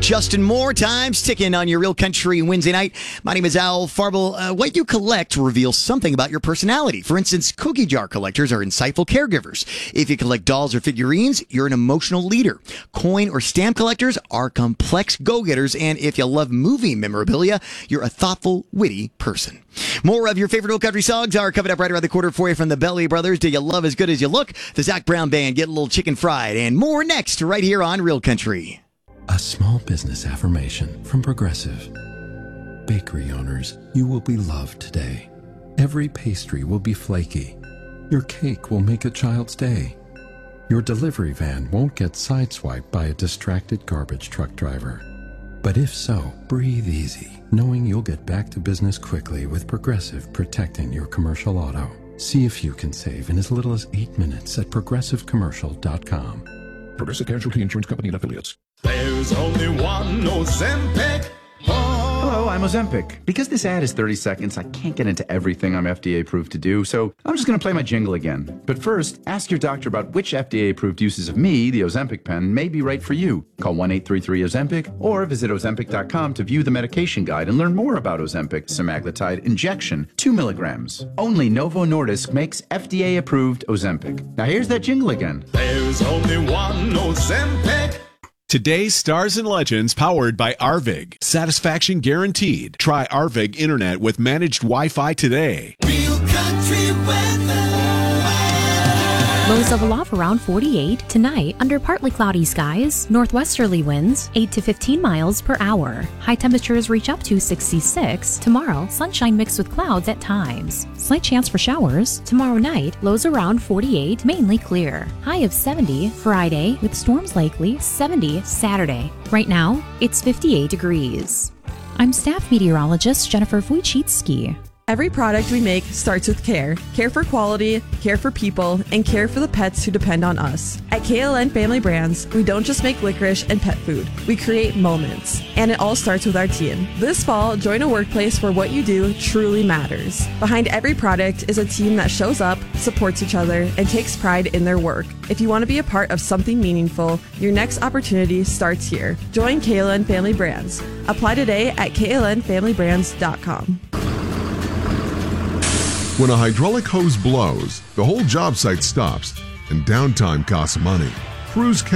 Justin Moore, time's ticking on your Real Country Wednesday night. My name is Al Farble. What you collect reveals something about your personality. For instance, cookie jar collectors are insightful caregivers. If you collect dolls or figurines, you're an emotional leader. Coin or stamp collectors are complex go-getters. And if you love movie memorabilia, you're a thoughtful, witty person. More of your favorite Real Country songs are coming up right around the corner for you from the Belly Brothers. Do You Love As Good As You Look? The Zac Brown Band, Get a Little Chicken Fried, and more next right here on Real Country. A small business affirmation from Progressive. Bakery owners, you will be loved today. Every pastry will be flaky. Your cake will make a child's day. Your delivery van won't get sideswiped by a distracted garbage truck driver. But if so, breathe easy, knowing you'll get back to business quickly with Progressive protecting your commercial auto. See if you can save in as little as 8 minutes at progressivecommercial.com. Progressive Casualty Insurance Company and Affiliates. There's only one Ozempic. Hello, I'm Ozempic. Because this ad is 30 seconds, I can't get into everything I'm FDA approved to do, so I'm just going to play my jingle again. But first, ask your doctor about which FDA approved uses of me, the Ozempic pen, may be right for you. Call 1-833-OZEMPIC or visit Ozempic.com to view the medication guide and learn more about Ozempic semaglutide injection, 2 milligrams. Only Novo Nordisk makes FDA approved Ozempic. Now here's that jingle again. There's only one Ozempic. Today's Stars and Legends powered by Arvig. Satisfaction guaranteed. Try Arvig Internet with managed Wi-Fi today. Real Country weather. Lows level off around 48. Tonight, under partly cloudy skies, northwesterly winds 8 to 15 miles per hour. High temperatures reach up to 66. Tomorrow, sunshine mixed with clouds at times. Slight chance for showers. Tomorrow night, lows around 48, mainly clear. High of 70 Friday, with storms likely. 70 Saturday. Right now, it's 58 degrees. I'm staff meteorologist Jennifer Wojcicki. Every product we make starts with care. Care for quality, care for people, and care for the pets who depend on us. At KLN Family Brands, we don't just make licorice and pet food. We create moments. And it all starts with our team. This fall, join a workplace where what you do truly matters. Behind every product is a team that shows up, supports each other, and takes pride in their work. If you want to be a part of something meaningful, your next opportunity starts here. Join KLN Family Brands. Apply today at klnfamilybrands.com. When a hydraulic hose blows, the whole job site stops, and downtime costs money. Crews